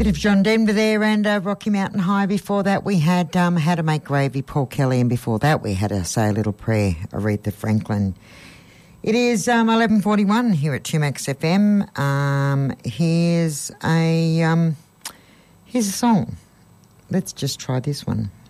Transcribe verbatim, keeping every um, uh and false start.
Bit of John Denver there and uh, Rocky Mountain High. Before that we had um, How to Make Gravy, Paul Kelly, and before that we had a Say a Little Prayer, Aretha Franklin. It is um, eleven forty-one here at two Max F M. Um, here's a um, here's a song. Let's just try this one.